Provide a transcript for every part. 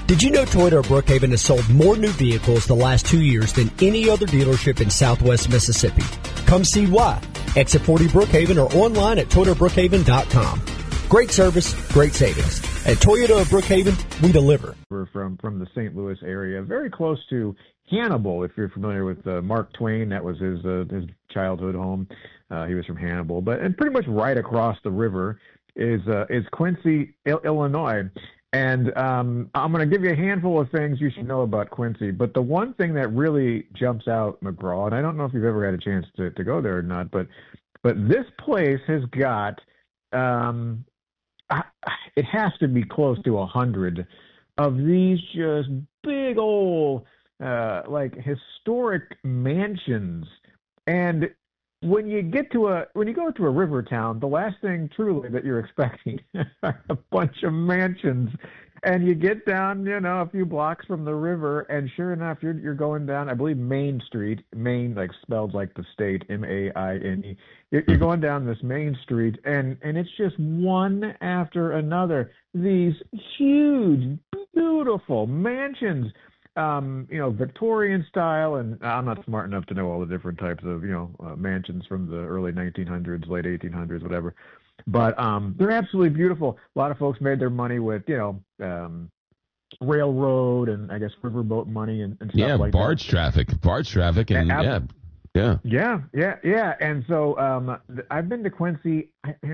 Did you know Toyota of Brookhaven has sold more new vehicles the last 2 years than any other dealership in Southwest Mississippi? Come see why. Exit 40 Brookhaven or online at ToyotaBrookhaven.com. Great service, great savings. At Toyota of Brookhaven, we deliver. We're from the St. Louis area, very close to Hannibal. If you're familiar with Mark Twain, that was his childhood home. He was from Hannibal, and pretty much right across the river is Quincy, Illinois. And I'm going to give you a handful of things you should know about Quincy. But the one thing that really jumps out, McGraw, and I don't know if you've ever had a chance to go there or not, but this place has got, it has to be close to 100 of these just big old, like historic mansions. And when you go to a river town, the last thing truly that you're expecting are a bunch of mansions. And you get down, a few blocks from the river, and sure enough, you're going down, I believe, Main Street, Maine, like spelled like the state, M-A-I-N-E. You're going down this Main Street, and it's just one after another. These huge, beautiful mansions. Victorian style, and I'm not smart enough to know all the different types of, mansions from the early 1900s, late 1800s, whatever. But they're absolutely beautiful. A lot of folks made their money with, railroad and I guess riverboat money and stuff like that. Barge traffic, and Yeah. And so I've been to Quincy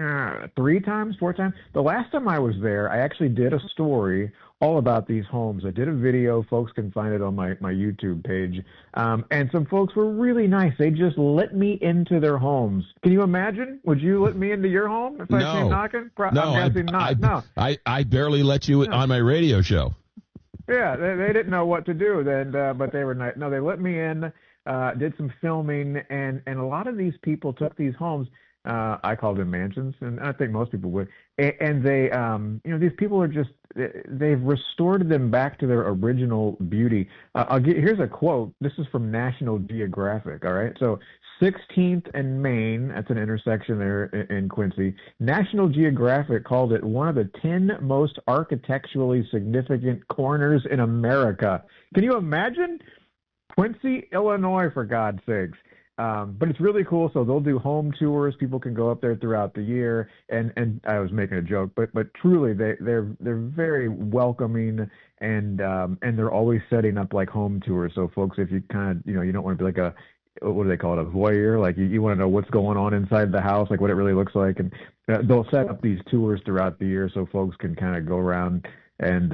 4 times. The last time I was there, I actually did a story all about these homes. I did a video. Folks can find it on my YouTube page. And some folks were really nice. They just let me into their homes. Can you imagine? Would you let me into your home if I came knocking? I'm guessing not. No. I barely let you on my radio show. Yeah, they didn't know what to do then, but they were nice. No, they let me in. Did some filming, and a lot of these people took these homes. I call them mansions, and I think most people would. And they, these people are just, they've restored them back to their original beauty. Here's a quote. This is from National Geographic, all right? So 16th and Main, that's an intersection there in Quincy. National Geographic called it one of the 10 most architecturally significant corners in America. Can you imagine? Quincy, Illinois, for God's sakes. But it's really cool. So they'll do home tours. People can go up there throughout the year. And I was making a joke, but truly they're very welcoming, and they're always setting up like home tours. So folks, if you kind of, you don't want to be like what do they call it? A voyeur? Like you want to know what's going on inside the house, like what it really looks like. And they'll set up these tours throughout the year so folks can kind of go around and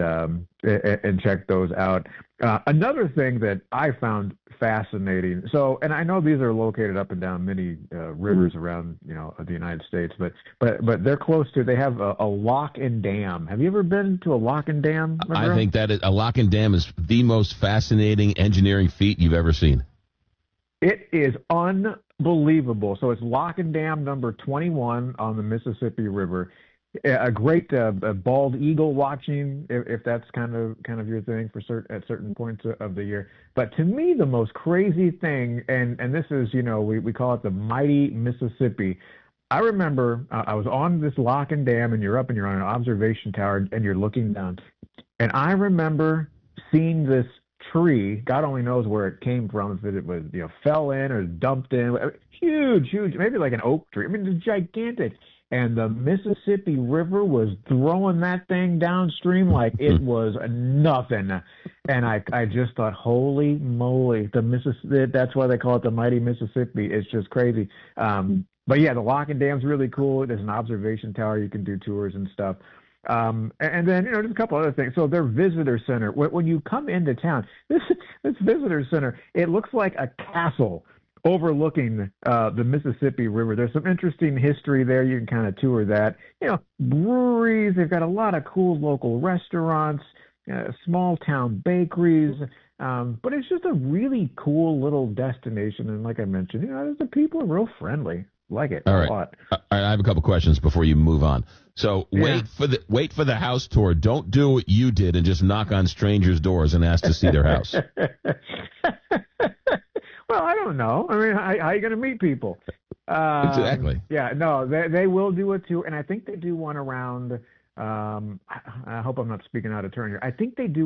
check those out. Another thing that I found fascinating. So, and I know these are located up and down many rivers around, the United States, but they're close to. They have a lock and dam. Have you ever been to a lock and dam? I think that a lock and dam is the most fascinating engineering feat you've ever seen. It is unbelievable. So it's lock and dam number 21 on the Mississippi River. A great bald eagle watching, if that's kind of your thing at certain points of the year. But to me, the most crazy thing, and this is, we call it the mighty Mississippi. I remember I was on this lock and dam, and you're up and you're on an observation tower and you're looking down. And I remember seeing this tree. God only knows where it came from, if it was, fell in or dumped in. Huge, maybe like an oak tree. I mean, it's gigantic. And the Mississippi River was throwing that thing downstream like it was nothing. And I just thought, holy moly, that's why they call it the mighty Mississippi. It's just crazy. But yeah, the lock and dam's really cool. There's an observation tower. You can do tours and stuff. And then, just a couple other things. So their visitor center, when you come into town, this visitor center, it looks like a castle overlooking the Mississippi River. There's some interesting history there. You can kind of tour that. Breweries. They've got a lot of cool local restaurants, small town bakeries. But it's just a really cool little destination. And like I mentioned, the people are real friendly. Like it a lot. All right, I have a couple questions before you move on. So wait for the house tour. Don't do what you did and just knock on strangers' doors and ask to see their house. Well, I don't know. I mean, how are you going to meet people? Exactly. Yeah, no, they will do a tour, and I think they do one around. I hope I'm not speaking out of turn here. I think they do